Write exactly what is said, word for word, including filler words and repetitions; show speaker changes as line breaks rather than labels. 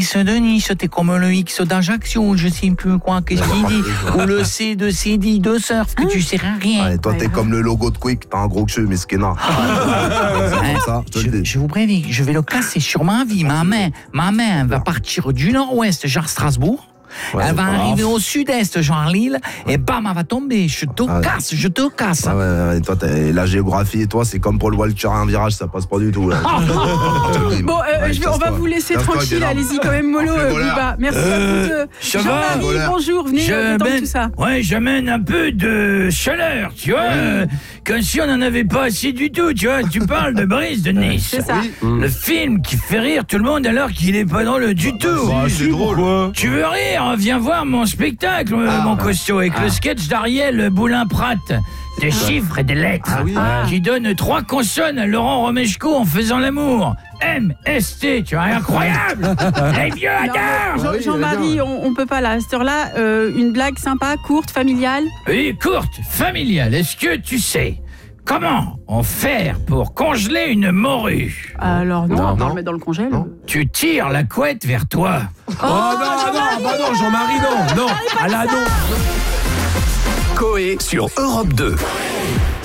X de Nice, t'es comme le X d'Ajaccio, je sais plus quoi, qu'est-ce qu'il dit. Ou le C de Cédille de surf, que tu sais rien.
Ouais, toi, t'es comme le logo de Quick, t'as un gros cul, mais ce qui est nain.
Hein,
ça, je,
je, je vous préviens, je vais le casser sur ma vie. Ma main, ma main va partir du nord-ouest, genre Strasbourg.
Ouais,
elle va
grave.
arriver au sud-est, genre Lille, et bam, elle va tomber. Je te
Ah ouais.
casse, je te casse.
Ah ouais, ouais, toi, t'es, la géographie et toi, c'est comme Paul Walker à un virage, ça passe pas du tout. Là.
Bon, euh,
Ouais,
je vais, on va
casse-toi.
vous laisser
Casse-toi,
tranquille,
Guénard.
allez-y quand même, mollo,
Enflé
euh,
voleur.
Booba. Merci
Euh,
à vous deux.
ça va,
Jean-Marie,
voleur.
bonjour, venez, euh, détendre tout ça.
Ouais, j'amène un peu de chaleur, tu vois, euh, comme si on n'en avait pas assez du tout, tu vois. Tu parles de Brice de Nice.
C'est ça.
Le film qui fait rire tout le monde alors qu'il est pas drôle du tout.
Bah, c'est drôle.
Tu veux rire? Viens voir mon spectacle, euh, mon costaud, avec le sketch d'Ariel Boulin-Prat. Des chiffres et des lettres
Ah oui.
Ah.
qui donnent trois consonnes à Laurent Romeshko en faisant l'amour. M, S, T, tu vois, incroyable. Les vieux
Non,
adorent.
Jean-
oui,
Jean-Marie,
bien.
on, on peut pas là, à cette heure-là, euh, une blague sympa, courte, familiale.
Oui, courte, familiale. Est-ce que tu sais comment on fait pour congeler une morue?
Alors non,
Non,
on va
non.
le mettre dans le congèle.
Non.
Tu tires la couette vers toi.
Oh, non, non, bah non, Jean-Marie, non, non, ah là, non.
Coé sur Europe deux.